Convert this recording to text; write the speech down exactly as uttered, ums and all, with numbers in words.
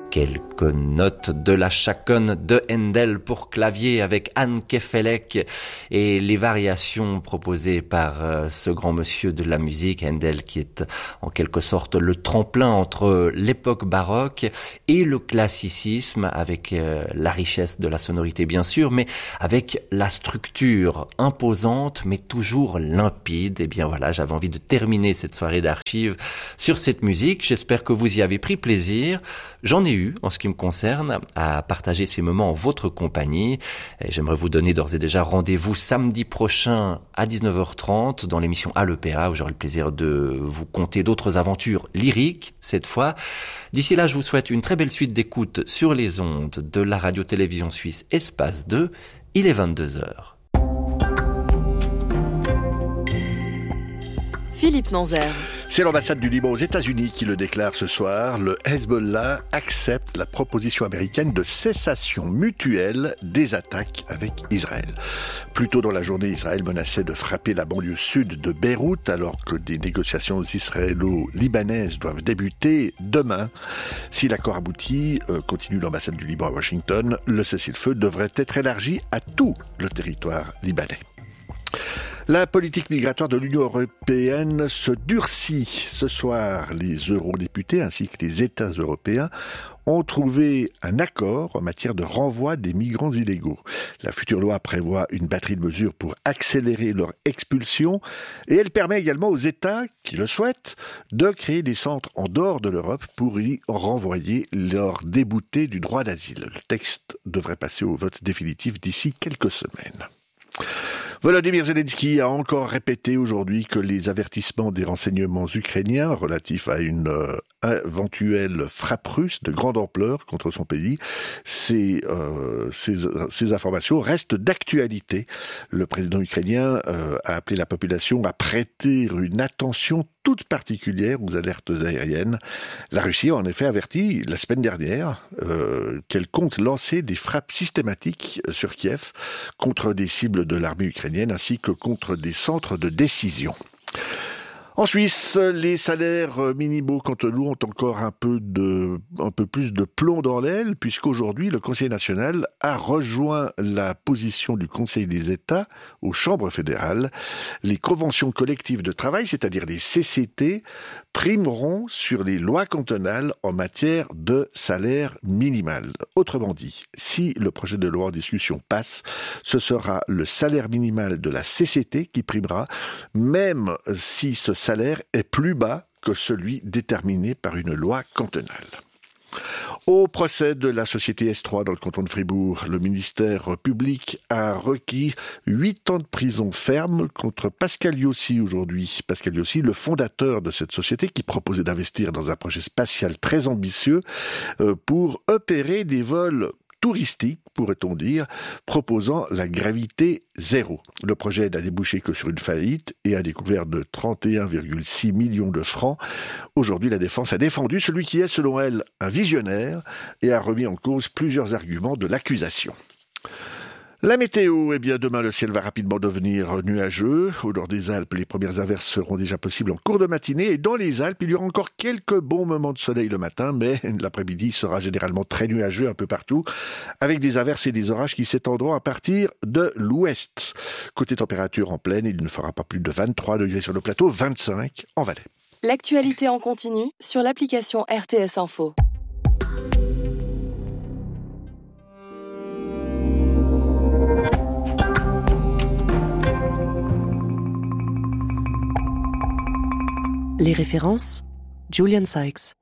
Quelques notes de la chaconne de Handel pour clavier avec Anne Kefelec et les variations proposées par euh, ce grand monsieur de la musique, Handel, qui est en quelque sorte le tremplin entre l'époque baroque et le classicisme, avec euh, la richesse de la sonorité bien sûr, mais avec la structure imposante mais toujours limpide. Et bien voilà, j'avais envie de terminer cette soirée d'archives sur cette musique. J'espère que vous y avez pris plaisir. J'en ai eu, en ce qui me concerne, à partager ces moments en votre compagnie. Et j'aimerais vous donner d'ores et déjà rendez-vous samedi prochain à dix-neuf heures trente dans l'émission À l'Opéra, où j'aurai le plaisir de vous conter d'autres aventures lyriques cette fois. D'ici là, je vous souhaite une très belle suite d'écoute sur les ondes de la radio-télévision suisse Espace deux. Il est vingt-deux heures. Philippe Nanzer. C'est l'ambassade du Liban aux États-Unis qui le déclare ce soir. Le Hezbollah accepte la proposition américaine de cessation mutuelle des attaques avec Israël. Plus tôt dans la journée, Israël menaçait de frapper la banlieue sud de Beyrouth alors que des négociations israélo-libanaises doivent débuter demain. Si l'accord aboutit, euh, continue l'ambassade du Liban à Washington, le cessez-le-feu devrait être élargi à tout le territoire libanais. La politique migratoire de l'Union européenne se durcit. Ce soir, les eurodéputés ainsi que les États européens ont trouvé un accord en matière de renvoi des migrants illégaux. La future loi prévoit une batterie de mesures pour accélérer leur expulsion et elle permet également aux États qui le souhaitent de créer des centres en dehors de l'Europe pour y renvoyer leurs déboutés du droit d'asile. Le texte devrait passer au vote définitif d'ici quelques semaines. Volodymyr Zelensky a encore répété aujourd'hui que les avertissements des renseignements ukrainiens relatifs à une euh, éventuelle frappe russe de grande ampleur contre son pays, ces, euh, ces, ces informations restent d'actualité. Le président ukrainien euh, a appelé la population à prêter une attention toute particulière aux alertes aériennes. La Russie a en effet averti la semaine dernière euh, qu'elle compte lancer des frappes systématiques sur Kiev contre des cibles de l'armée ukrainienne ainsi que contre des centres de décision. En Suisse, les salaires minimaux quant à eux ont encore un peu de, un peu plus de plomb dans l'aile, puisqu'aujourd'hui, le Conseil national a rejoint la position du Conseil des États aux chambres fédérales. Les conventions collectives de travail, c'est-à-dire les C C T, primeront sur les lois cantonales en matière de salaire minimal. Autrement dit, si le projet de loi en discussion passe, ce sera le salaire minimal de la C C T qui primera, même si ce salaire est plus bas que celui déterminé par une loi cantonale. Au procès de la société S trois dans le canton de Fribourg, le ministère public a requis huit ans de prison ferme contre Pascal Yossi aujourd'hui. Pascal Yossi, le fondateur de cette société qui proposait d'investir dans un projet spatial très ambitieux euh, pour opérer des vols touristique, pourrait-on dire, proposant la gravité zéro. Le projet n'a débouché que sur une faillite et un découvert de trente et un virgule six millions de francs. Aujourd'hui, la défense a défendu celui qui est, selon elle, un visionnaire et a remis en cause plusieurs arguments de l'accusation. La météo, eh bien demain le ciel va rapidement devenir nuageux. Au nord des Alpes, les premières averses seront déjà possibles en cours de matinée et dans les Alpes, il y aura encore quelques bons moments de soleil le matin, mais l'après-midi sera généralement très nuageux un peu partout, avec des averses et des orages qui s'étendront à partir de l'ouest. Côté température en plaine, il ne fera pas plus de vingt-trois degrés sur le plateau, vingt-cinq en Valais. L'actualité en continu sur l'application R T S Info. Les références, Julian Sykes.